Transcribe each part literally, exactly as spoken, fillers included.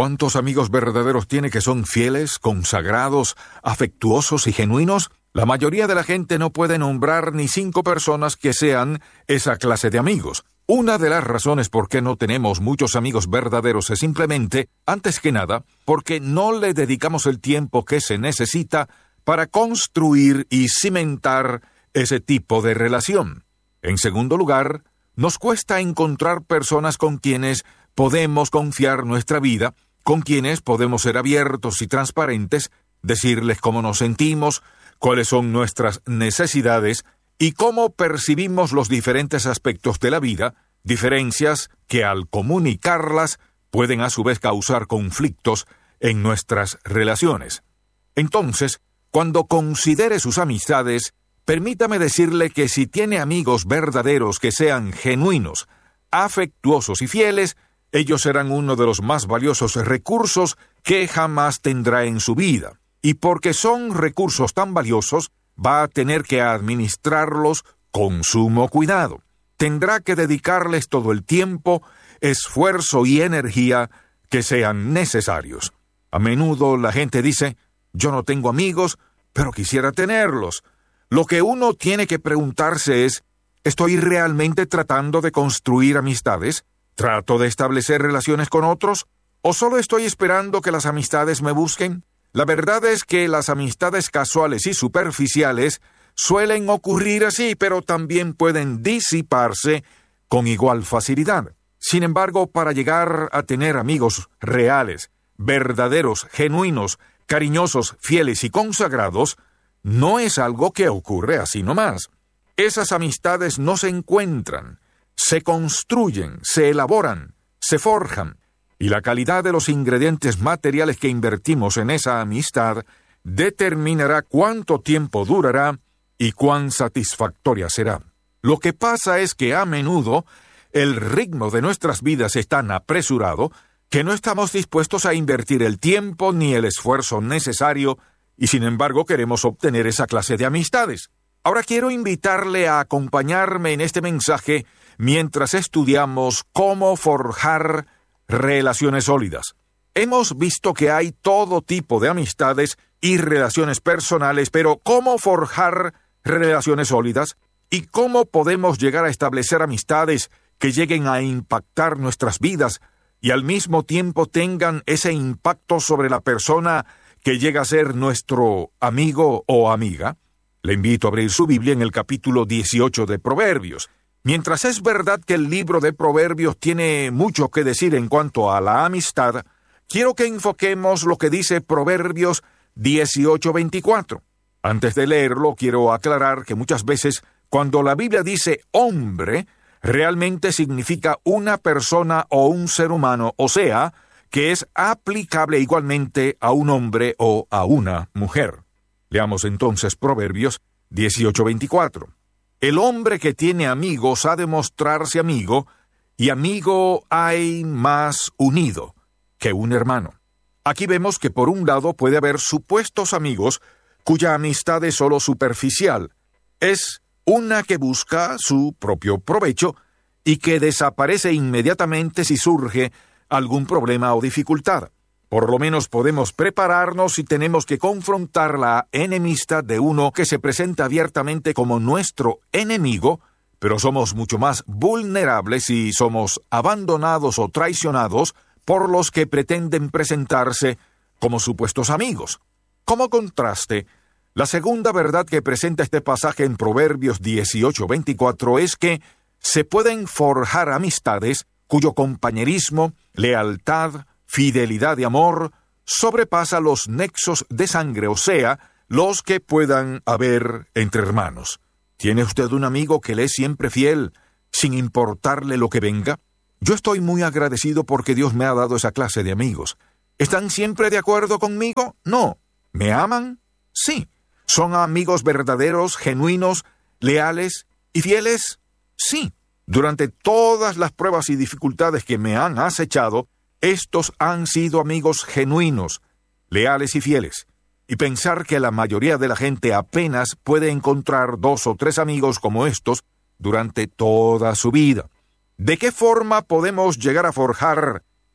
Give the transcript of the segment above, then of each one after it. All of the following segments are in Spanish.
¿Cuántos amigos verdaderos tiene que son fieles, consagrados, afectuosos y genuinos? La mayoría de la gente no puede nombrar ni cinco personas que sean esa clase de amigos. Una de las razones por qué no tenemos muchos amigos verdaderos es simplemente, antes que nada, porque no le dedicamos el tiempo que se necesita para construir y cimentar ese tipo de relación. En segundo lugar, nos cuesta encontrar personas con quienes podemos confiar nuestra vida, con quienes podemos ser abiertos y transparentes, decirles cómo nos sentimos, cuáles son nuestras necesidades y cómo percibimos los diferentes aspectos de la vida, diferencias que al comunicarlas pueden a su vez causar conflictos en nuestras relaciones. Entonces, cuando considere sus amistades, permítame decirle que si tiene amigos verdaderos que sean genuinos, afectuosos y fieles, ellos serán uno de los más valiosos recursos que jamás tendrá en su vida. Y porque son recursos tan valiosos, va a tener que administrarlos con sumo cuidado. Tendrá que dedicarles todo el tiempo, esfuerzo y energía que sean necesarios. A menudo la gente dice, yo no tengo amigos, pero quisiera tenerlos. Lo que uno tiene que preguntarse es, ¿estoy realmente tratando de construir amistades? ¿Trato de establecer relaciones con otros? ¿O solo estoy esperando que las amistades me busquen? La verdad es que las amistades casuales y superficiales suelen ocurrir así, pero también pueden disiparse con igual facilidad. Sin embargo, para llegar a tener amigos reales, verdaderos, genuinos, cariñosos, fieles y consagrados, no es algo que ocurre así nomás. Esas amistades no se encuentran, se construyen, se elaboran, se forjan, y la calidad de los ingredientes materiales que invertimos en esa amistad determinará cuánto tiempo durará y cuán satisfactoria será. Lo que pasa es que a menudo el ritmo de nuestras vidas es tan apresurado que no estamos dispuestos a invertir el tiempo ni el esfuerzo necesario y sin embargo queremos obtener esa clase de amistades. Ahora quiero invitarle a acompañarme en este mensaje mientras estudiamos cómo forjar relaciones sólidas. Hemos visto que hay todo tipo de amistades y relaciones personales, pero ¿cómo forjar relaciones sólidas? ¿Y cómo podemos llegar a establecer amistades que lleguen a impactar nuestras vidas y al mismo tiempo tengan ese impacto sobre la persona que llega a ser nuestro amigo o amiga? Le invito a abrir su Biblia en el capítulo dieciocho de Proverbios. Mientras es verdad que el libro de Proverbios tiene mucho que decir en cuanto a la amistad, quiero que enfoquemos lo que dice Proverbios dieciocho veinticuatro. Antes de leerlo, quiero aclarar que muchas veces, cuando la Biblia dice hombre, realmente significa una persona o un ser humano, o sea, que es aplicable igualmente a un hombre o a una mujer. Leamos entonces Proverbios dieciocho veinticuatro. El hombre que tiene amigos ha de mostrarse amigo, y amigo hay más unido que un hermano. Aquí vemos que por un lado puede haber supuestos amigos cuya amistad es solo superficial. Es una que busca su propio provecho y que desaparece inmediatamente si surge algún problema o dificultad. Por lo menos podemos prepararnos si tenemos que confrontar la enemistad de uno que se presenta abiertamente como nuestro enemigo, pero somos mucho más vulnerables si somos abandonados o traicionados por los que pretenden presentarse como supuestos amigos. Como contraste, la segunda verdad que presenta este pasaje en Proverbios dieciocho veinticuatro es que se pueden forjar amistades cuyo compañerismo, lealtad, fidelidad y amor sobrepasa los nexos de sangre, o sea, los que puedan haber entre hermanos. ¿Tiene usted un amigo que le es siempre fiel, sin importarle lo que venga? Yo estoy muy agradecido porque Dios me ha dado esa clase de amigos. ¿Están siempre de acuerdo conmigo? No. ¿Me aman? Sí. ¿Son amigos verdaderos, genuinos, leales y fieles? Sí. Durante todas las pruebas y dificultades que me han acechado, estos han sido amigos genuinos, leales y fieles. Y pensar que la mayoría de la gente apenas puede encontrar dos o tres amigos como estos durante toda su vida. ¿De qué forma podemos llegar a forjar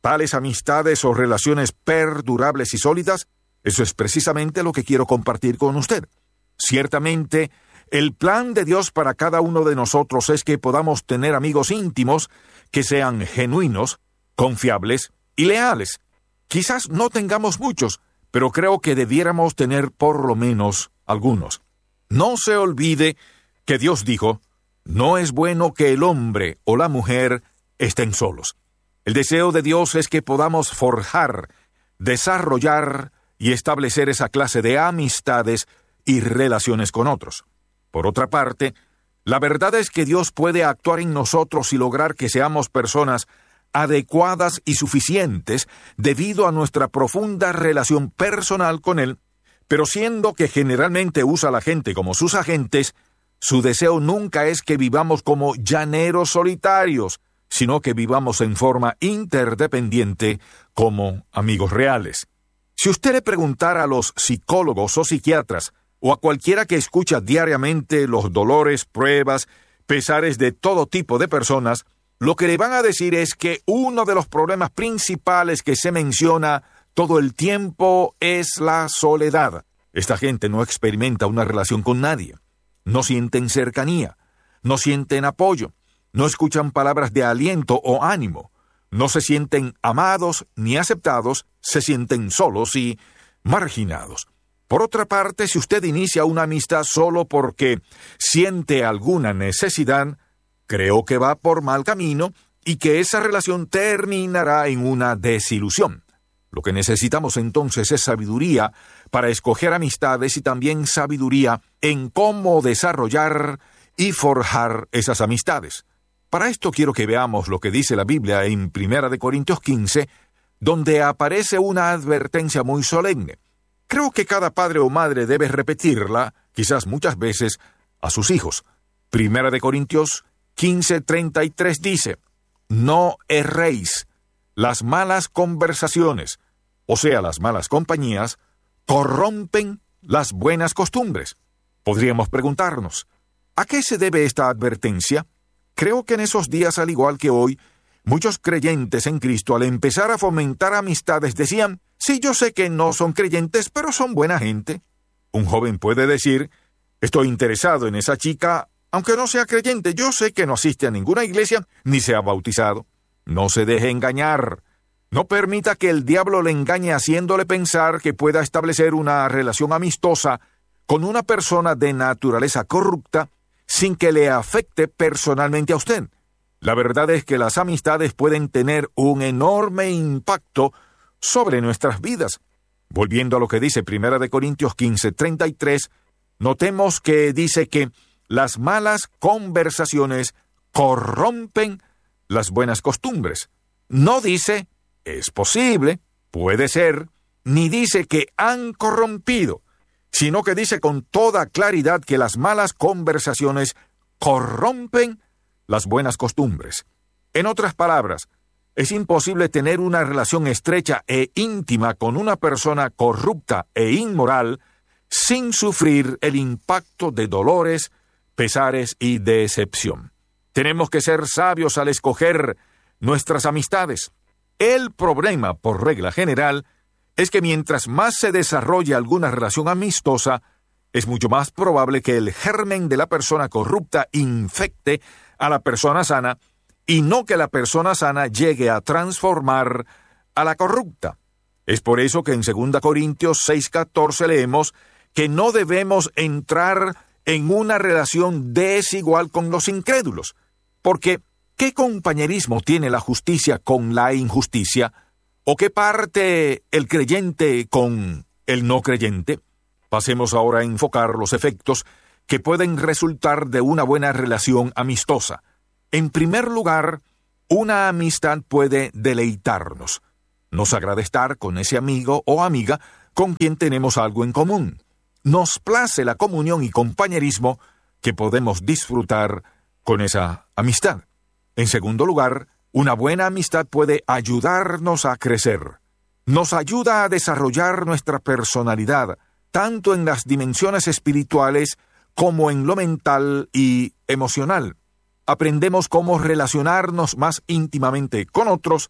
tales amistades o relaciones perdurables y sólidas, eso es precisamente lo que quiero compartir con usted. Ciertamente, el plan de Dios para cada uno de nosotros es que podamos tener amigos íntimos que sean genuinos, confiables y leales. Quizás no tengamos muchos, pero creo que debiéramos tener por lo menos algunos. No se olvide que Dios dijo, no es bueno que el hombre o la mujer estén solos. El deseo de Dios es que podamos forjar, desarrollar y establecer esa clase de amistades y relaciones con otros. Por otra parte, la verdad es que Dios puede actuar en nosotros y lograr que seamos personas adecuadas y suficientes debido a nuestra profunda relación personal con Él, pero siendo que generalmente usa a la gente como sus agentes, su deseo nunca es que vivamos como llaneros solitarios, sino que vivamos en forma interdependiente como amigos reales. Si usted le preguntara a los psicólogos o psiquiatras, o a cualquiera que escucha diariamente los dolores, pruebas, pesares de todo tipo de personas, lo que le van a decir es que uno de los problemas principales que se menciona todo el tiempo es la soledad. Esta gente no experimenta una relación con nadie. No sienten cercanía, no sienten apoyo, no escuchan palabras de aliento o ánimo, no se sienten amados ni aceptados, se sienten solos y marginados. Por otra parte, si usted inicia una amistad solo porque siente alguna necesidad, creo que va por mal camino y que esa relación terminará en una desilusión. Lo que necesitamos entonces es sabiduría para escoger amistades y también sabiduría en cómo desarrollar y forjar esas amistades. Para esto quiero que veamos lo que dice la Biblia en Primera de Corintios quince, donde aparece una advertencia muy solemne. Creo que cada padre o madre debe repetirla, quizás muchas veces, a sus hijos. Primera de Corintios quince treinta y tres dice, no erréis, las malas conversaciones, o sea, las malas compañías, corrompen las buenas costumbres. Podríamos preguntarnos, ¿a qué se debe esta advertencia? Creo que en esos días, al igual que hoy, muchos creyentes en Cristo, al empezar a fomentar amistades, decían, sí, yo sé que no son creyentes, pero son buena gente. Un joven puede decir, estoy interesado en esa chica, aunque no sea creyente, yo sé que no asiste a ninguna iglesia, ni se ha bautizado. No se deje engañar. No permita que el diablo le engañe haciéndole pensar que pueda establecer una relación amistosa con una persona de naturaleza corrupta sin que le afecte personalmente a usted. La verdad es que las amistades pueden tener un enorme impacto sobre nuestras vidas. Volviendo a lo que dice Primera de Corintios quince treinta y tres, notemos que dice que las malas conversaciones corrompen las buenas costumbres. No dice, es posible, puede ser, ni dice que han corrompido, sino que dice con toda claridad que las malas conversaciones corrompen las buenas costumbres. En otras palabras, es imposible tener una relación estrecha e íntima con una persona corrupta e inmoral sin sufrir el impacto de dolores, pesares y decepción. Tenemos que ser sabios al escoger nuestras amistades. El problema, por regla general, es que mientras más se desarrolle alguna relación amistosa, es mucho más probable que el germen de la persona corrupta infecte a la persona sana y no que la persona sana llegue a transformar a la corrupta. Es por eso que en segunda Corintios seis catorce leemos que no debemos entrar en una relación desigual con los incrédulos, porque ¿qué compañerismo tiene la justicia con la injusticia? ¿O qué parte el creyente con el no creyente? Pasemos ahora a enfocar los efectos que pueden resultar de una buena relación amistosa. En primer lugar, una amistad puede deleitarnos. Nos agrada estar con ese amigo o amiga con quien tenemos algo en común. Nos place la comunión y compañerismo que podemos disfrutar con esa amistad. En segundo lugar, una buena amistad puede ayudarnos a crecer. Nos ayuda a desarrollar nuestra personalidad, tanto en las dimensiones espirituales como en lo mental y emocional. Aprendemos cómo relacionarnos más íntimamente con otros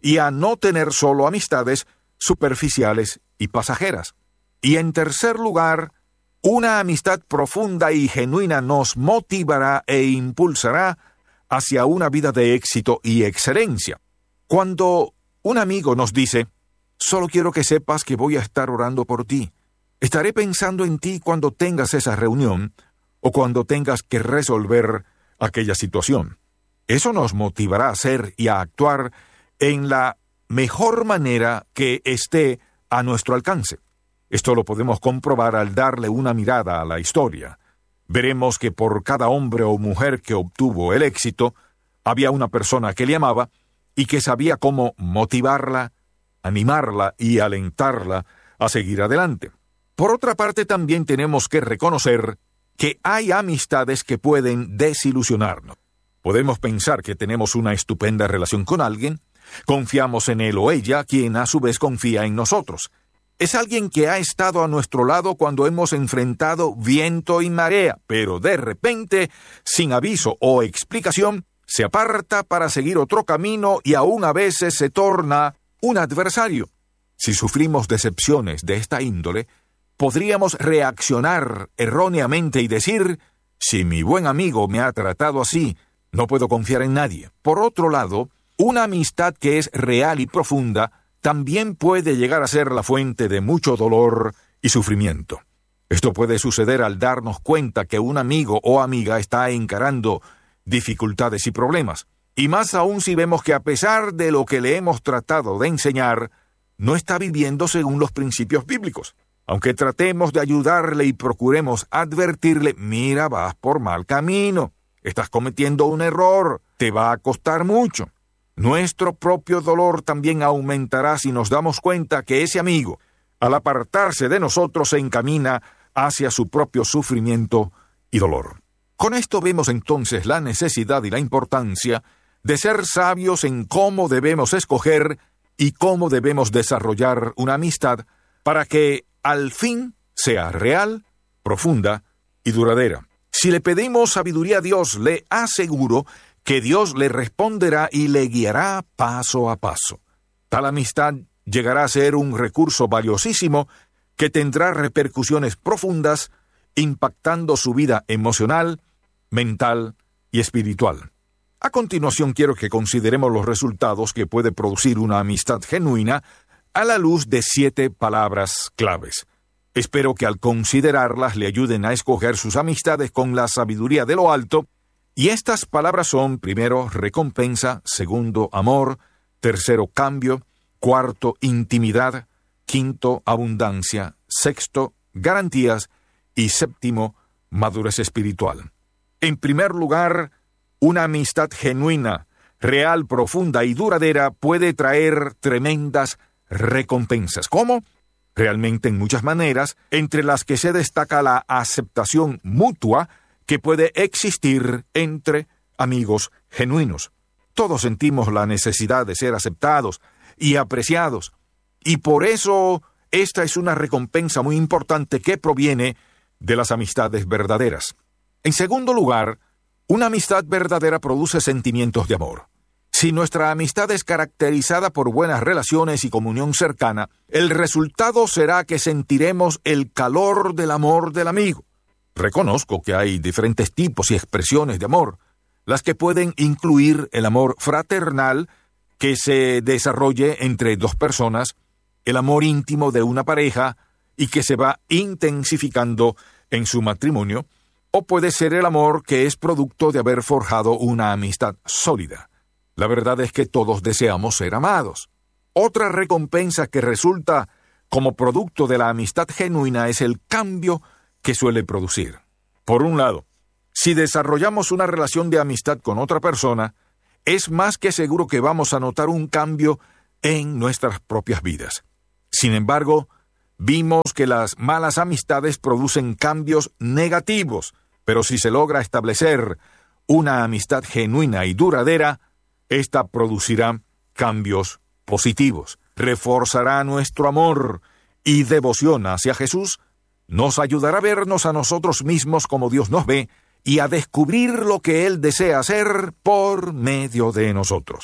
y a no tener solo amistades superficiales y pasajeras. Y en tercer lugar, una amistad profunda y genuina nos motivará e impulsará hacia una vida de éxito y excelencia. Cuando un amigo nos dice, solo quiero que sepas que voy a estar orando por ti, estaré pensando en ti cuando tengas esa reunión o cuando tengas que resolver aquella situación. Eso nos motivará a hacer y a actuar en la mejor manera que esté a nuestro alcance. Esto lo podemos comprobar al darle una mirada a la historia. Veremos que por cada hombre o mujer que obtuvo el éxito, había una persona que le amaba y que sabía cómo motivarla, animarla y alentarla a seguir adelante. Por otra parte, también tenemos que reconocer que hay amistades que pueden desilusionarnos. Podemos pensar que tenemos una estupenda relación con alguien, confiamos en él o ella, quien a su vez confía en nosotros. Es alguien que ha estado a nuestro lado cuando hemos enfrentado viento y marea, pero de repente, sin aviso o explicación, se aparta para seguir otro camino y aún a veces se torna un adversario. Si sufrimos decepciones de esta índole, podríamos reaccionar erróneamente y decir, si mi buen amigo me ha tratado así, no puedo confiar en nadie. Por otro lado, una amistad que es real y profunda también puede llegar a ser la fuente de mucho dolor y sufrimiento. Esto puede suceder al darnos cuenta que un amigo o amiga está encarando dificultades y problemas, y más aún si vemos que a pesar de lo que le hemos tratado de enseñar, no está viviendo según los principios bíblicos. Aunque tratemos de ayudarle y procuremos advertirle, mira, vas por mal camino, estás cometiendo un error, te va a costar mucho. Nuestro propio dolor también aumentará si nos damos cuenta que ese amigo, al apartarse de nosotros, se encamina hacia su propio sufrimiento y dolor. Con esto vemos entonces la necesidad y la importancia de ser sabios en cómo debemos escoger y cómo debemos desarrollar una amistad para que al fin sea real, profunda y duradera. Si le pedimos sabiduría a Dios, le aseguro que Dios le responderá y le guiará paso a paso. Tal amistad llegará a ser un recurso valiosísimo que tendrá repercusiones profundas, impactando su vida emocional, mental y espiritual. A continuación quiero que consideremos los resultados que puede producir una amistad genuina a la luz de siete palabras claves. Espero que al considerarlas le ayuden a escoger sus amistades con la sabiduría de lo alto, y estas palabras son, primero, recompensa; segundo, amor; tercero, cambio; cuarto, intimidad; quinto, abundancia; sexto, garantías; y séptimo, madurez espiritual. En primer lugar, una amistad genuina, real, profunda y duradera puede traer tremendas recompensas. ¿Cómo? Realmente en muchas maneras, entre las que se destaca la aceptación mutua que puede existir entre amigos genuinos. Todos sentimos la necesidad de ser aceptados y apreciados, y por eso esta es una recompensa muy importante que proviene de las amistades verdaderas. En segundo lugar, una amistad verdadera produce sentimientos de amor. Si nuestra amistad es caracterizada por buenas relaciones y comunión cercana, el resultado será que sentiremos el calor del amor del amigo. Reconozco que hay diferentes tipos y expresiones de amor, las que pueden incluir el amor fraternal que se desarrolle entre dos personas, el amor íntimo de una pareja y que se va intensificando en su matrimonio, o puede ser el amor que es producto de haber forjado una amistad sólida. La verdad es que todos deseamos ser amados. Otra recompensa que resulta como producto de la amistad genuina es el cambio que suele producir. Por un lado, si desarrollamos una relación de amistad con otra persona, es más que seguro que vamos a notar un cambio en nuestras propias vidas. Sin embargo, vimos que las malas amistades producen cambios negativos, pero si se logra establecer una amistad genuina y duradera, esta producirá cambios positivos, reforzará nuestro amor y devoción hacia Jesús, nos ayudará a vernos a nosotros mismos como Dios nos ve y a descubrir lo que Él desea hacer por medio de nosotros.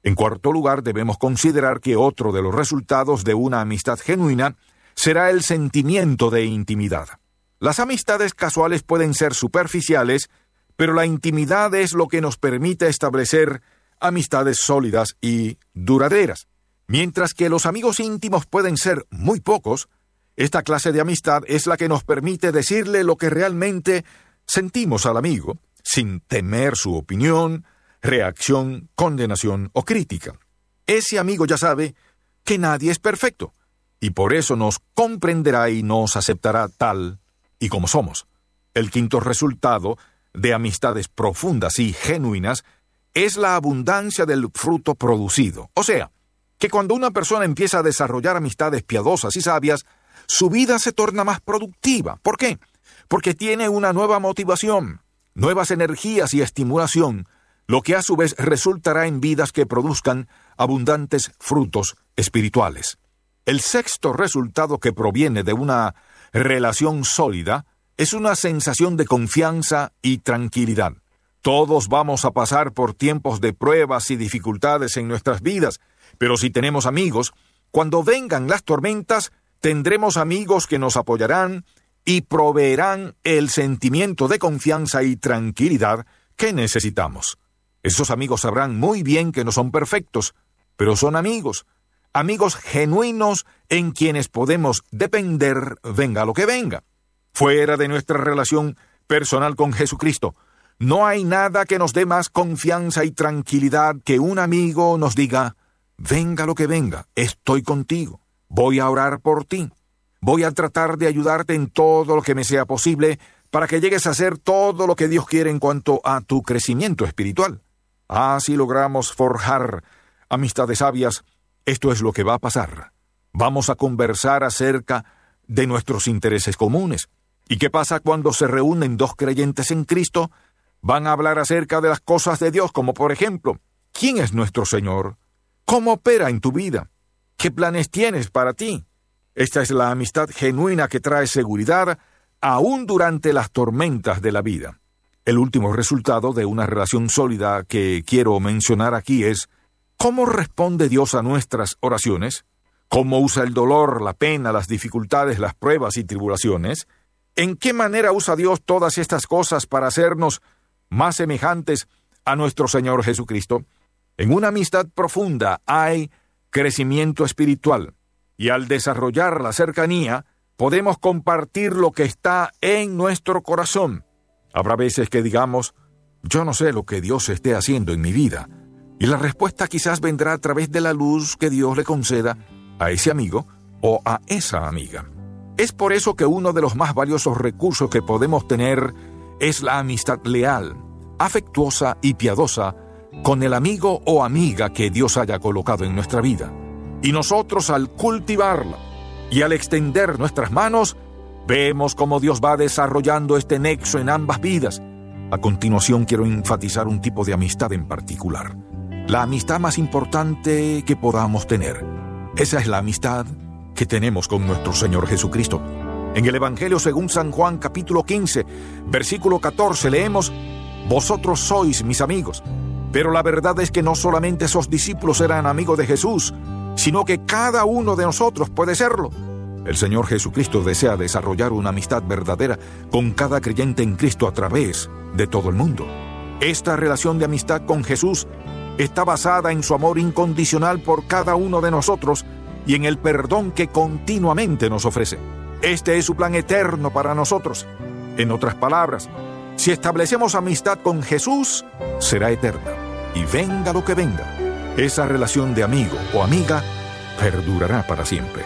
En cuarto lugar, debemos considerar que otro de los resultados de una amistad genuina será el sentimiento de intimidad. Las amistades casuales pueden ser superficiales, pero la intimidad es lo que nos permite establecer amistades sólidas y duraderas. Mientras que los amigos íntimos pueden ser muy pocos, esta clase de amistad es la que nos permite decirle lo que realmente sentimos al amigo, sin temer su opinión, reacción, condenación o crítica. Ese amigo ya sabe que nadie es perfecto, y por eso nos comprenderá y nos aceptará tal y como somos. El quinto resultado de amistades profundas y genuinas es la abundancia del fruto producido. O sea, que cuando una persona empieza a desarrollar amistades piadosas y sabias, su vida se torna más productiva. ¿Por qué? Porque tiene una nueva motivación, nuevas energías y estimulación, lo que a su vez resultará en vidas que produzcan abundantes frutos espirituales. El sexto resultado que proviene de una relación sólida es una sensación de confianza y tranquilidad. Todos vamos a pasar por tiempos de pruebas y dificultades en nuestras vidas, pero si tenemos amigos, cuando vengan las tormentas, tendremos amigos que nos apoyarán y proveerán el sentimiento de confianza y tranquilidad que necesitamos. Esos amigos sabrán muy bien que no son perfectos, pero son amigos, amigos genuinos en quienes podemos depender venga lo que venga. Fuera de nuestra relación personal con Jesucristo, no hay nada que nos dé más confianza y tranquilidad que un amigo nos diga: venga lo que venga, estoy contigo, voy a orar por ti, voy a tratar de ayudarte en todo lo que me sea posible para que llegues a hacer todo lo que Dios quiere en cuanto a tu crecimiento espiritual. Así logramos forjar amistades sabias. Esto es lo que va a pasar. Vamos a conversar acerca de nuestros intereses comunes. ¿Y qué pasa cuando se reúnen dos creyentes en Cristo? Van a hablar acerca de las cosas de Dios, como por ejemplo, ¿quién es nuestro Señor? ¿Cómo opera en tu vida? ¿Qué planes tienes para ti? Esta es la amistad genuina que trae seguridad aún durante las tormentas de la vida. El último resultado de una relación sólida que quiero mencionar aquí es: ¿cómo responde Dios a nuestras oraciones? ¿Cómo usa el dolor, la pena, las dificultades, las pruebas y tribulaciones? ¿En qué manera usa Dios todas estas cosas para hacernos más semejantes a nuestro Señor Jesucristo? En una amistad profunda hay crecimiento espiritual, y al desarrollar la cercanía, podemos compartir lo que está en nuestro corazón. Habrá veces que digamos: yo no sé lo que Dios esté haciendo en mi vida, y la respuesta quizás vendrá a través de la luz que Dios le conceda a ese amigo o a esa amiga. Es por eso que uno de los más valiosos recursos que podemos tener es la amistad leal, afectuosa y piadosa con el amigo o amiga que Dios haya colocado en nuestra vida. Y nosotros, al cultivarla y al extender nuestras manos, vemos cómo Dios va desarrollando este nexo en ambas vidas. A continuación quiero enfatizar un tipo de amistad en particular, la amistad más importante que podamos tener. Esa es la amistad que tenemos con nuestro Señor Jesucristo. En el Evangelio según San Juan, capítulo quince, versículo catorce, leemos: vosotros sois mis amigos. Pero la verdad es que no solamente esos discípulos eran amigos de Jesús, sino que cada uno de nosotros puede serlo. El Señor Jesucristo desea desarrollar una amistad verdadera con cada creyente en Cristo a través de todo el mundo. Esta relación de amistad con Jesús está basada en su amor incondicional por cada uno de nosotros y en el perdón que continuamente nos ofrece. Este es su plan eterno para nosotros. En otras palabras, si establecemos amistad con Jesús, será eterna. Y venga lo que venga, esa relación de amigo o amiga perdurará para siempre.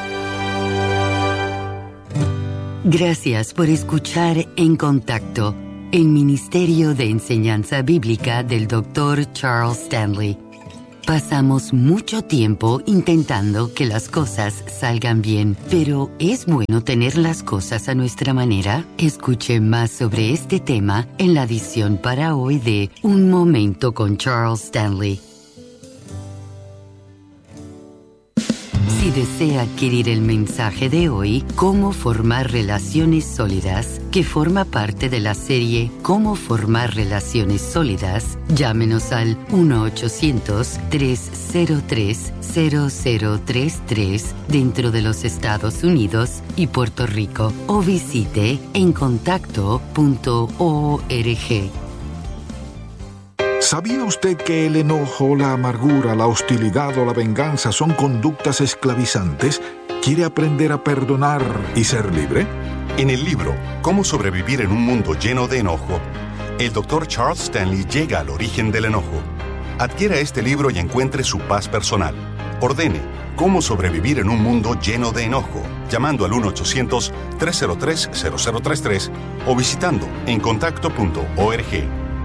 Gracias por escuchar En Contacto, el Ministerio de Enseñanza Bíblica del doctor Charles Stanley. Pasamos mucho tiempo intentando que las cosas salgan bien, pero ¿es bueno tener las cosas a nuestra manera? Escuche más sobre este tema en la edición para hoy de Un Momento con Charles Stanley. Si desea adquirir el mensaje de hoy, Cómo formar relaciones sólidas, que forma parte de la serie Cómo formar relaciones sólidas, llámenos al uno ochocientos, tres cero tres, cero cero tres tres dentro de los Estados Unidos y Puerto Rico o visite en contacto punto org. ¿Sabía usted que el enojo, la amargura, la hostilidad o la venganza son conductas esclavizantes? ¿Quiere aprender a perdonar y ser libre? En el libro Cómo sobrevivir en un mundo lleno de enojo, el doctor Charles Stanley llega al origen del enojo. Adquiera este libro y encuentre su paz personal. Ordene Cómo sobrevivir en un mundo lleno de enojo, llamando al uno ochocientos, tres cero tres, cero cero tres tres o visitando en contacto punto org.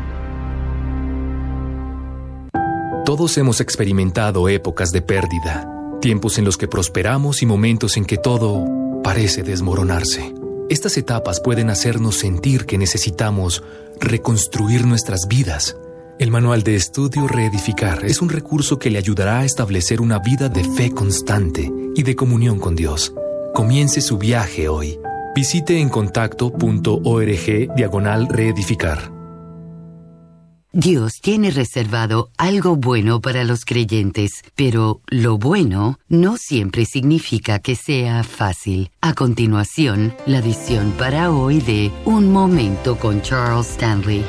Todos hemos experimentado épocas de pérdida, tiempos en los que prosperamos y momentos en que todo parece desmoronarse. Estas etapas pueden hacernos sentir que necesitamos reconstruir nuestras vidas. El manual de estudio Reedificar es un recurso que le ayudará a establecer una vida de fe constante y de comunión con Dios. Comience su viaje hoy. Visite en contacto punto org diagonal reedificar. Dios tiene reservado algo bueno para los creyentes, pero lo bueno no siempre significa que sea fácil. A continuación, la edición para hoy de Un Momento con Charles Stanley.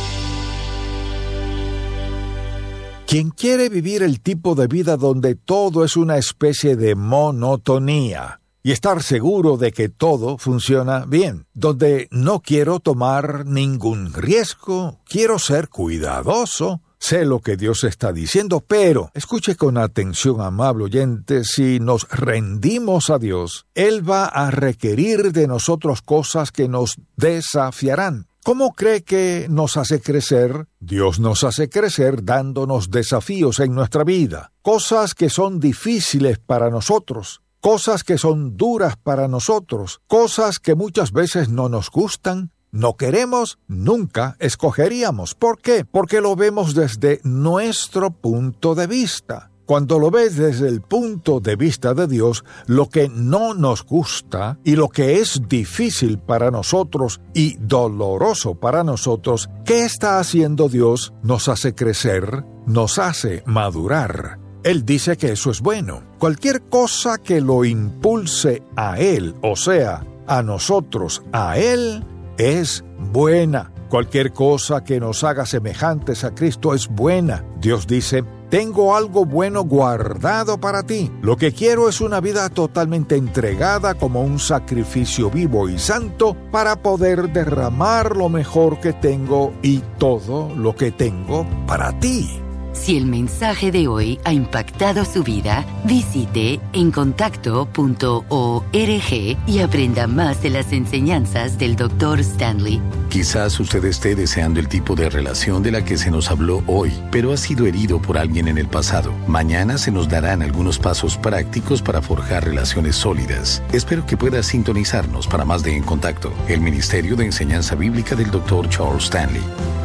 Quien quiere vivir el tipo de vida donde todo es una especie de monotonía y estar seguro de que todo funciona bien, donde no quiero tomar ningún riesgo, quiero ser cuidadoso, sé lo que Dios está diciendo, pero escuche con atención, amable oyente, si nos rendimos a Dios, Él va a requerir de nosotros cosas que nos desafiarán. ¿Cómo cree que nos hace crecer? Dios nos hace crecer dándonos desafíos en nuestra vida, cosas que son difíciles para nosotros, cosas que son duras para nosotros, cosas que muchas veces no nos gustan, no queremos, nunca escogeríamos. ¿Por qué? Porque lo vemos desde nuestro punto de vista. Cuando lo ves desde el punto de vista de Dios, lo que no nos gusta y lo que es difícil para nosotros y doloroso para nosotros, ¿qué está haciendo Dios? Nos hace crecer, nos hace madurar. Él dice que eso es bueno. Cualquier cosa que lo impulse a Él, o sea, a nosotros, a Él, es buena. Cualquier cosa que nos haga semejantes a Cristo es buena. Dios dice, tengo algo bueno guardado para ti. Lo que quiero es una vida totalmente entregada como un sacrificio vivo y santo para poder derramar lo mejor que tengo y todo lo que tengo para ti. Si el mensaje de hoy ha impactado su vida, visite en contacto punto org y aprenda más de las enseñanzas del doctor Stanley. Quizás usted esté deseando el tipo de relación de la que se nos habló hoy, pero ha sido herido por alguien en el pasado. Mañana se nos darán algunos pasos prácticos para forjar relaciones sólidas. Espero que pueda sintonizarnos para más de En Contacto, el Ministerio de Enseñanza Bíblica del doctor Charles Stanley.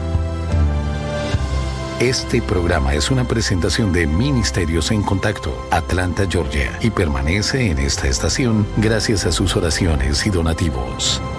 Este programa es una presentación de Ministerios en Contacto, Atlanta, Georgia, y permanece en esta estación gracias a sus oraciones y donativos.